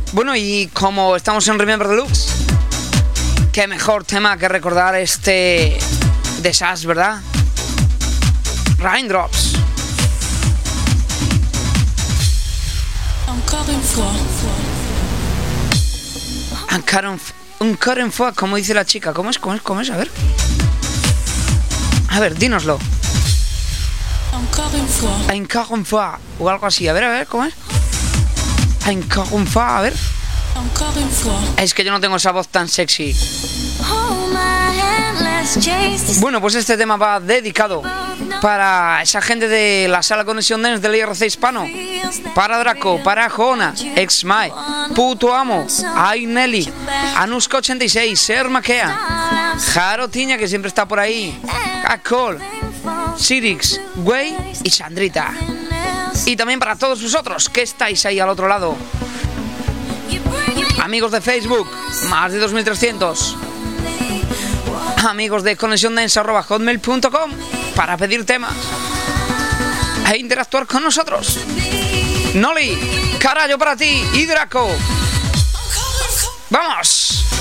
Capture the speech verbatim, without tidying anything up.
Bueno, y como estamos en Remember Deluxe, qué mejor tema que recordar este de Sash, ¿verdad? Raindrops. Encore une fois. Encore une, encore une fois, como dice la chica. ¿Cómo es? ¿Cómo es? ¿Cómo es? A ver. A ver, dínoslo. Encore une fois. Encore une fois. O algo así. A ver, a ver, ¿cómo es? Encore une fois, a ver. Encore une fois. Es que yo no tengo esa voz tan sexy. Bueno, pues este tema va dedicado para esa gente de la sala Conexión Dance del I R C hispano, para Draco, para Jona, Exmae, Puto Amo, Ay Nelly, Anuska ochenta y seis, Ser Maquea, Jaro Tiña, que siempre está por ahí, Acol, Sirix, Güey y Sandrita. Y también para todos vosotros que estáis ahí al otro lado, amigos de Facebook, más de dos mil trescientos, amigos de conexión dance arroba hotmail punto com, para pedir temas e interactuar con nosotros. Noli, Carallo para ti y Draco. ¡Vamos!